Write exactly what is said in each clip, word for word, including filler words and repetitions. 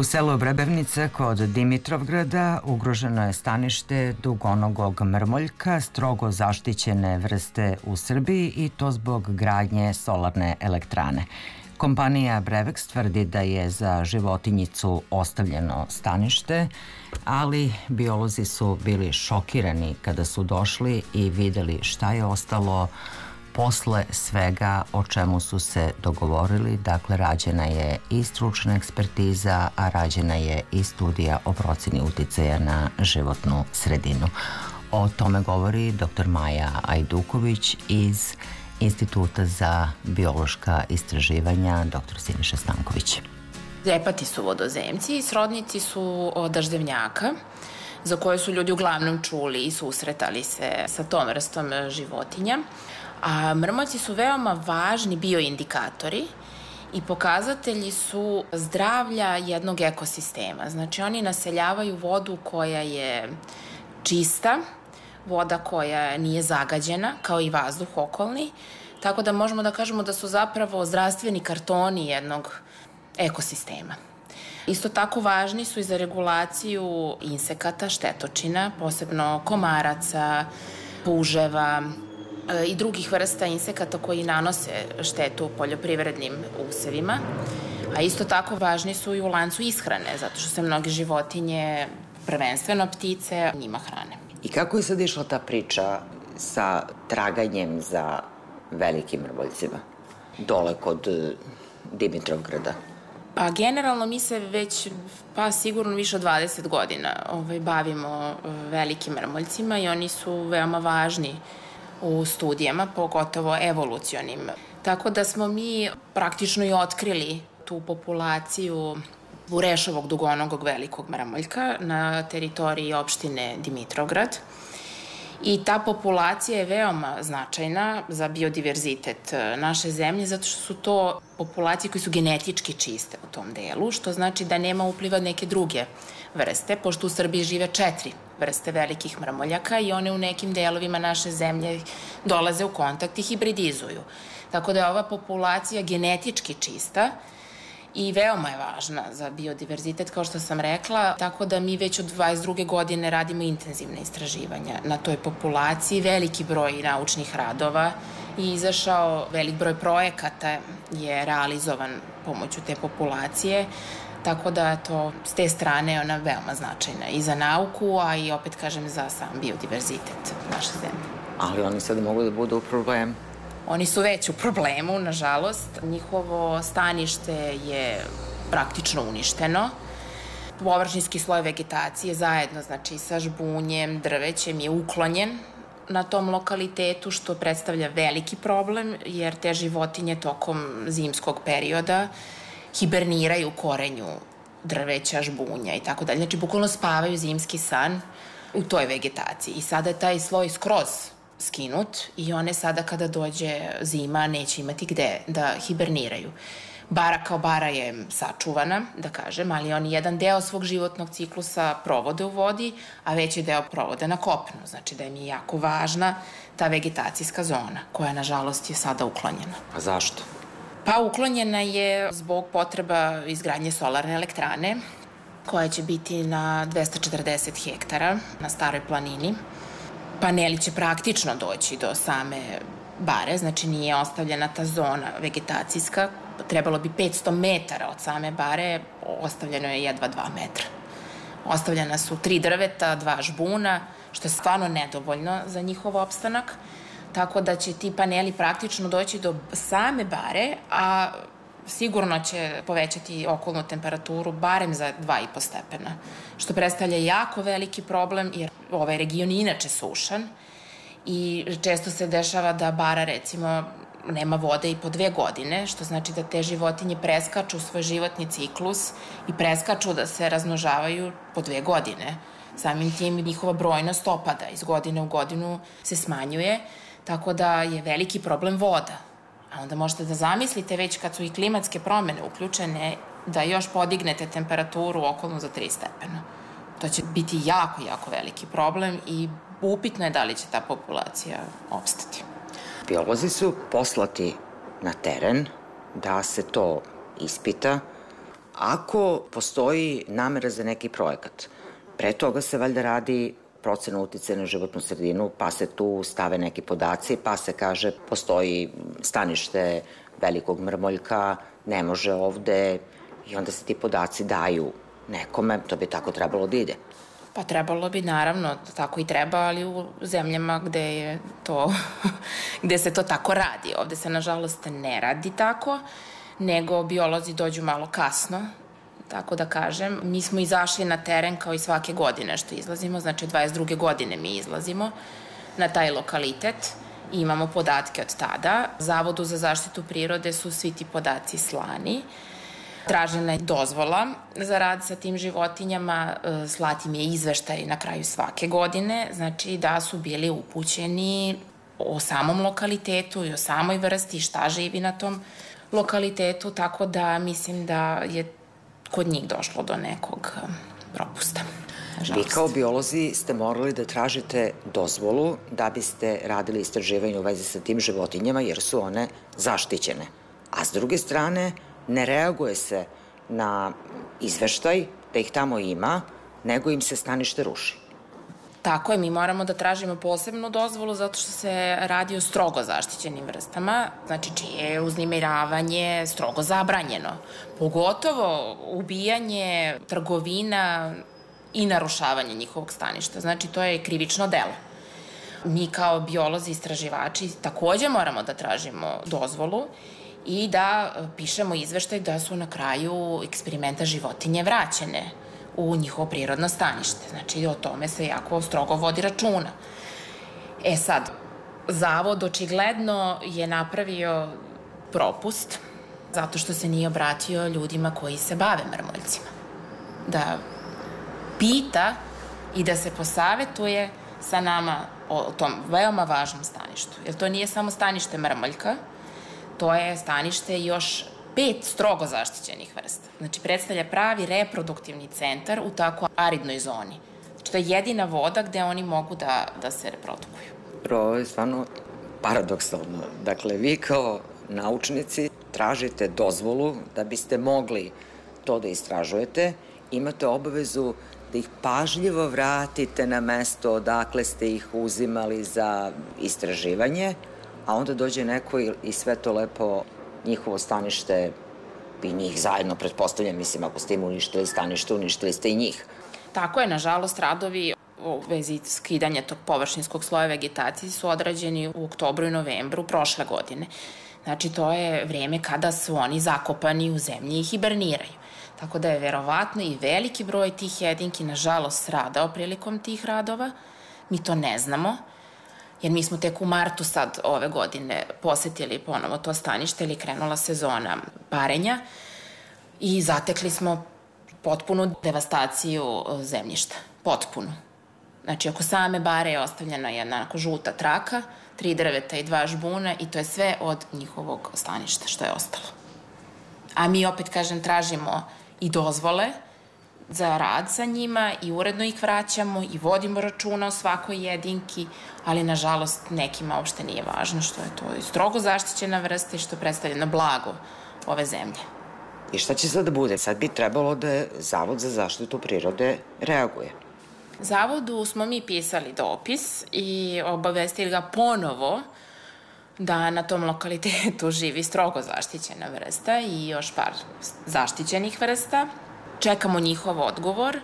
U selu Brebevnica kod Dimitrovgrada ugroženo je stanište dugonogog mrmoljka, strogo zaštićene vrste u Srbiji, i to zbog gradnje solarne elektrane. Kompanija Brevex tvrdi da je za životinjicu ostavljeno stanište, ali biolozi su bili šokirani kada su došli i videli šta je ostalo posle svega o čemu su se dogovorili. Dakle, rađena je i stručna ekspertiza, a rađena je i studija o proceni uticaja na životnu sredinu. O tome govori doktor Maja Ajduković iz Instituta za biološka istraživanja, doktor Siniša Stanković. Repati su vodozemci i srodnici su daždevnjaka, za koje su ljudi uglavnom čuli i susretali se sa tom vrstom životinja. A mrmoljci su veoma važni bioindikatori i pokazatelji su zdravlja jednog ekosistema. Znači, oni naseljavaju vodu koja je čista, voda koja nije zagađena, kao i vazduh okolni, tako da možemo da kažemo da su zapravo zdravstveni kartoni jednog ekosistema. Isto tako važni su i za regulaciju insekata, štetočina, posebno komaraca, puževa i drugih vrsta insekata koji nanose štetu poljoprivrednim usevima, a isto tako važni su i u lancu ishrane, zato što se mnoge životinje, prvenstveno ptice, njima hrane. I kako je sad išla ta priča sa traganjem za velikim mrmoljcima dole kod Dimitrovgrada? Pa generalno mi se već, pa sigurno više od dvadeset godina ovaj, bavimo velikim mrmoljcima i oni su veoma važni u studijama, pogotovo evolucionim. Tako da smo mi praktično i otkrili tu populaciju Burešovog dugonogog velikog mrmoljka na teritoriji opštine Dimitrovgrad. I ta populacija je veoma značajna za biodiverzitet naše zemlje, zato što su to populacije koje su genetički čiste u tom delu, što znači da nema upliva neke druge vrste, pošto u Srbiji žive četiri vrste velikih mrmoljaka i one u nekim delovima naše zemlje dolaze u kontakt i hibridizuju. Tako da je ova populacija genetički čista i veoma je važna za biodiverzitet, kao što sam rekla, tako da mi već od dvadeset druge godine radimo intenzivne istraživanja na toj populaciji, veliki broj naučnih radova i izašao velik broj projekata je realizovan pomoću te populacije, tako da to s te strane je ona veoma značajna i za nauku, a i opet kažem za sam biodiverzitet naše zemlje. Ali oni sad mogu da budu u problemu. Oni su već u problemu, nažalost. Njihovo stanište je praktično uništeno. Površinski sloj vegetacije zajedno, znači sa žbunjem, drvećem je uklonjen na tom lokalitetu, što predstavlja veliki problem, jer te životinje tokom zimskog perioda hiberniraju u korenju drveća, žbunja i tako dalje. Znači, bukvalno spavaju zimski san u toj vegetaciji. I sada je taj sloj skroz skinut i one sada kada dođe zima neće imati gde da hiberniraju. Bara kao bara je sačuvana, da kažem, ali oni jedan deo svog životnog ciklusa provode u vodi, a veći deo provode na kopnu. Znači da im je jako važna ta vegetacijska zona, koja nažalost je sada uklonjena. A zašto? Pa uklonjena je zbog potreba izgradnje solarne elektrane, koja će biti na dvesta četrdeset hektara na Staroj planini. Paneli će praktično doći do same bare, znači nije ostavljena ta zona vegetacijska. Trebalo bi petsto metara od same bare, ostavljeno je jedva dva metra. Ostavljena su tri drveta, dva žbuna, što je stvarno nedovoljno za njihov opstanak, tako da će ti paneli praktično doći do same bare, a sigurno će povećati okolnu temperaturu barem za dva i po stepena, što predstavlja jako veliki problem, jer ovaj region je inače sušan i često se dešava da bara, recimo, nema vode i po dve godine, što znači da te životinje preskaču svoj životni ciklus i preskaču da se razmnožavaju po dve godine. Samim tim njihova brojnost opada, iz godine u godinu se smanjuje, tako da je veliki problem voda. A onda možete da zamislite već kad su i klimatske promene uključene, da još podignete temperaturu okolnu za tri stepena. To će biti jako, jako veliki problem i upitno je da li će ta populacija opstati. Biolozi su poslati na teren da se to ispita. Ako postoji namera za neki projekat, pre toga se valjda radi procena uticaja na životnu sredinu, pa se tu stave neki podaci, pa se kaže postoji stanište velikog mrmoljka, ne može ovde, i onda se ti podaci daju nekome, to bi tako trebalo da ide. Pa trebalo bi, naravno, tako i treba, ali u zemljama gde je to, gde se to tako radi. Ovde se, nažalost, ne radi tako, nego biolozi dođu malo kasno, tako da kažem. Mi smo izašli na teren kao i svake godine što izlazimo, znači dvadeset druge godine mi izlazimo na taj lokalitet i imamo podatke od tada. Zavodu za zaštitu prirode su svi ti podaci slani. Tražena je dozvola za rad sa tim životinjama, slati im je izveštaj na kraju svake godine, znači da su bili upućeni o samom lokalitetu i o samoj vrsti, šta živi na tom lokalitetu, tako da mislim da je kod njih došlo do nekog propusta. Vi kao biolozi ste morali da tražite dozvolu da biste radili istraživanje u vezi sa tim životinjama jer su one zaštićene. A s druge strane, ne reaguje se na izveštaj da ih tamo ima, nego im se stanište ruši. Tako je, mi moramo da tražimo posebnu dozvolu zato što se radi o strogo zaštićenim vrstama, znači čije je uznemiravanje strogo zabranjeno. Pogotovo ubijanje, trgovina i narušavanje njihovog staništa. Znači to je krivično delo. Mi kao biolozi istraživači takođe moramo da tražimo dozvolu i da pišemo izveštaj da su na kraju eksperimenta životinje vraćene u njihovo prirodno stanište. Znači, o tome se jako strogo vodi računa. E sad, Zavod očigledno je napravio propust zato što se nije obratio ljudima koji se bave mrmoljcima. Da pita i da se posavetuje sa nama o tom veoma važnom staništu. Jer to nije samo stanište mrmoljka, to je stanište još pet strogo zaštićenih vrsta. Znači, predstavlja pravi reproduktivni centar u tako aridnoj zoni. Znači, to je jedina voda gde oni mogu da, da se reprodukuju. Ovo je stvarno paradoksalno. Dakle, vi kao naučnici tražite dozvolu da biste mogli to da istražujete, imate obavezu da ih pažljivo vratite na mesto odakle ste ih uzimali za istraživanje, a onda dođe neko i sve to lepo njihovo stanište i njih zajedno, pretpostavljam, mislim, ako ste im uništili stanište, uništili ste i njih. Tako je, nažalost, radovi u vezi skidanja tog površinskog sloja vegetacije su odrađeni u oktobru i novembru prošle godine. Znači, to je vreme kada su oni zakopani u zemlji i hiberniraju. Tako da je verovatno i veliki broj tih jedinki, nažalost, stradao prilikom tih radova. Mi to ne znamo, jer mi smo tek u martu sad ove godine posetili ponovo to stanište ili krenula sezona parenja i zatekli smo potpunu devastaciju zemljišta. Potpunu. Znači, oko same bare je ostavljena jedna onako žuta traka, tri drveta i dva žbuna i to je sve od njihovog staništa što je ostalo. A mi opet, kažem, tražimo i dozvole za rad sa njima i uredno ih vraćamo i vodimo računa o svakoj jedinki, ali nažalost nekima uopšte nije važno što je to strogo zaštićena vrsta i što predstavlja na blago ove zemlje. I šta će sad da bude? Sad bi trebalo da Zavod za zaštitu prirode reaguje. Zavodu smo mi pisali dopis i obavestili ga ponovo da na tom lokalitetu živi strogo zaštićena vrsta i još par zaštićenih vrsta. Čekamo njihov odgovor.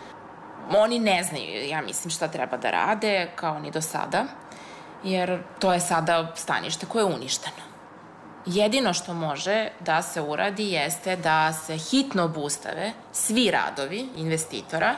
Oni ne znaju, ja mislim, šta treba da rade, kao ni do sada, jer to je sada stanište koje je uništeno. Jedino što može da se uradi jeste da se hitno obustave svi radovi investitora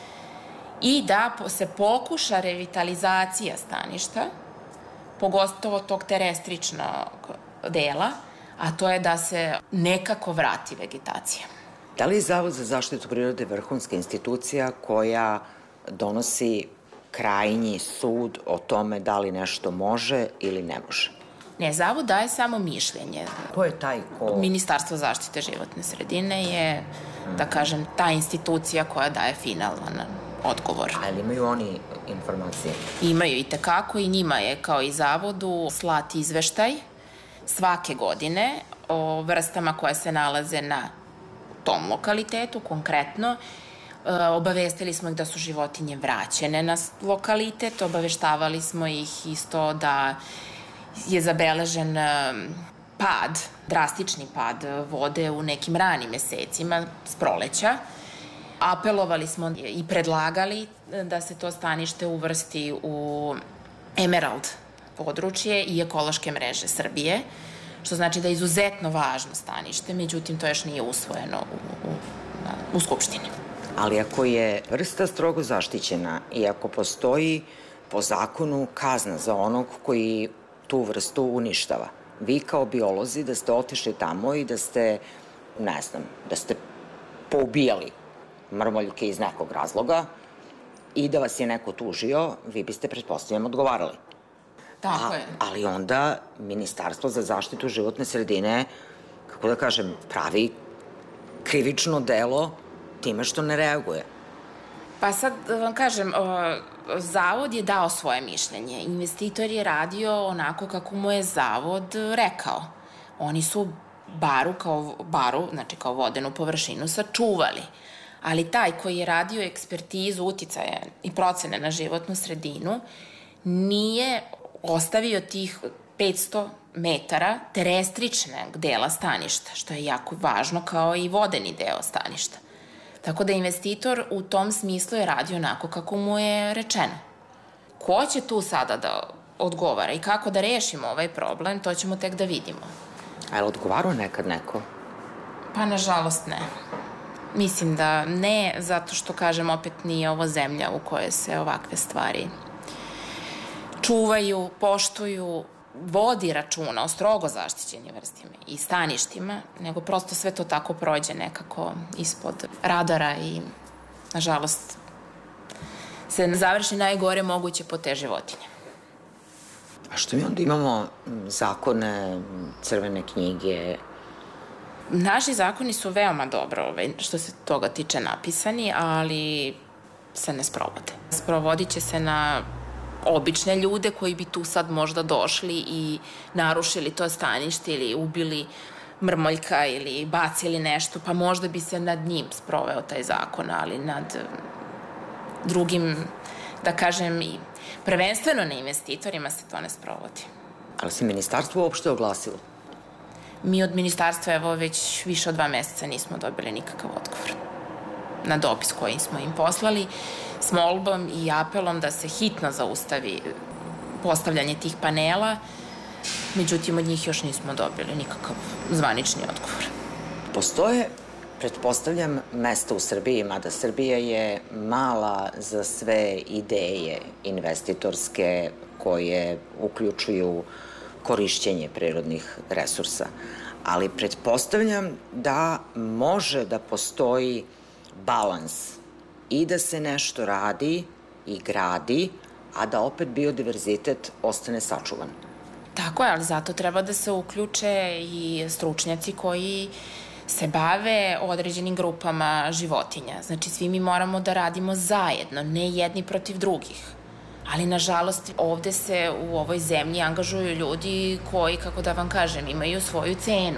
i da se pokuša revitalizacija staništa, pogotovo tog terestričnog dela, a to je da se nekako vrati vegetacija. Da li je Zavod za zaštitu prirode vrhunska institucija koja donosi krajnji sud o tome da li nešto može ili ne može? Ne, Zavod daje samo mišljenje. Ko je taj ko... Ministarstvo zaštite životne sredine je, da kažem, ta institucija koja daje finalan odgovor. Ali imaju oni informacije? Imaju i tekako i njima je, kao i Zavodu, slati izveštaj svake godine o vrstama koje se nalaze na tom lokalitetu, konkretno. Obavestili smo ih da su životinje vraćene na lokalitet, obaveštavali smo ih isto da je zabeležen pad, drastični pad vode u nekim ranim mesecima s proleća. Apelovali smo i predlagali da se to stanište uvrsti u Emerald područje i ekološke mreže Srbije, što znači da je izuzetno važno stanište, međutim to još nije usvojeno u, u, u Skupštini. Ali ako je vrsta strogo zaštićena i ako postoji po zakonu kazna za onog koji tu vrstu uništava, vi kao biolozi da ste otišli tamo i da ste, ne znam, da ste poubijali mrmoljke iz nekog razloga i da vas je neko tužio, vi biste, pretpostavljam, odgovarali. Tako je. Ali onda Ministarstvo za zaštitu životne sredine, kako da kažem, pravi krivično delo time što ne reaguje. Pa sad da vam kažem, Zavod je dao svoje mišljenje. Investitor je radio onako kako mu je Zavod rekao. Oni su baru kao, baru, znači kao vodenu površinu, sačuvali. Ali taj koji je radio ekspertizu uticaja i procene na životnu sredinu nije ostavio tih petsto metara terestričnog dela staništa, što je jako važno kao i vodeni deo staništa. Tako da investitor u tom smislu je radio onako kako mu je rečeno. Ko će tu sada da odgovara i kako da rešimo ovaj problem, to ćemo tek da vidimo. A je li odgovarao nekad neko? Pa, nažalost, ne. Mislim da ne, zato što, kažem, opet nije ovo zemlja u kojoj se ovakve stvari čuvaju, poštuju, vodi računa o strogo zaštićenim vrstima i staništima, nego prosto sve to tako prođe nekako ispod radara i, nažalost, se završi najgore moguće po te životinje. A što mi onda imamo zakone, crvene knjige? Naši zakoni su veoma dobro, što se toga tiče, napisani, ali se ne sprovode. Sprovodit će se na obične ljude koji bi tu sad možda došli i narušili to stanište ili ubili mrmoljka ili bacili nešto, pa možda bi se nad njim sproveo taj zakon, ali nad drugim, da kažem, i prvenstveno na investitorima se to ne sprovodi. Ali se ministarstvo uopšte oglasilo? Mi od ministarstva, evo, već više od dva meseca nismo dobili nikakav odgovor na dopis koji smo im poslali s molbom i apelom da se hitno zaustavi postavljanje tih panela. Međutim, od njih još nismo dobili nikakav zvanični odgovor. Postoje, pretpostavljam, mesta u Srbiji, mada Srbija je mala za sve ideje investitorske koje uključuju korišćenje prirodnih resursa. Ali pretpostavljam da može da postoji balans i da se nešto radi i gradi, a da opet biodiverzitet ostane sačuvan. Tako je, ali zato treba da se uključe i stručnjaci koji se bave određenim grupama životinja. Znači, svi mi moramo da radimo zajedno, ne jedni protiv drugih. Ali, nažalost, ovde se u ovoj zemlji angažuju ljudi koji, kako da vam kažem, imaju svoju cenu.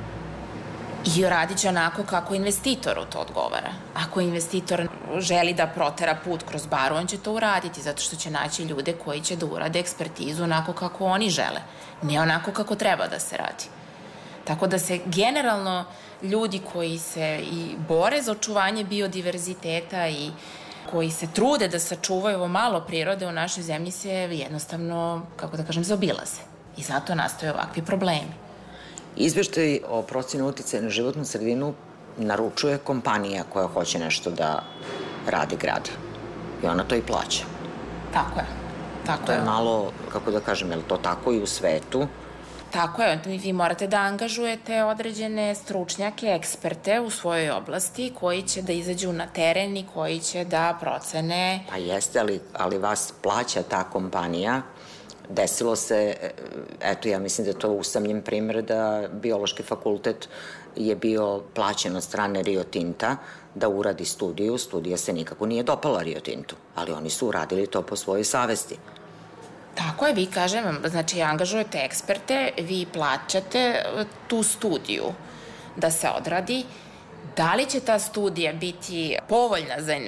I radit će onako kako investitoru to odgovara. Ako investitor želi da protera put kroz baru, on će to uraditi, zato što će naći ljude koji će da urade ekspertizu onako kako oni žele, ne onako kako treba da se radi. Tako da se generalno ljudi koji se i bore za očuvanje biodiverziteta i koji se trude da sačuvaju ovo malo prirode u našoj zemlji se jednostavno, kako da kažem, zaobilaze. I zato nastaju ovakvi problemi. Izveštaj o proceni uticaja na životnu sredinu naručuje kompanija koja hoće nešto da radi grad. I ona to i plaća. Tako je. Tako to je je malo, kako da kažem, je li to tako i u svetu? Tako je. Vi morate da angažujete određene stručnjake, eksperte u svojoj oblasti koji će da izađu na teren i koji će da procene. Pa jeste, ali, ali vas plaća ta kompanija. Desilo se, eto, ja mislim da je to usamljen primer da biološki fakultet je bio plaćen od strane Rio Tinta da uradi studiju. Studija se nikako nije dopala Rio Tintu, ali oni su uradili to po svojoj savesti. Tako je, vi kažem, znači angažujete eksperte, vi plaćate tu studiju da se odradi. Da li će ta studija biti povoljna za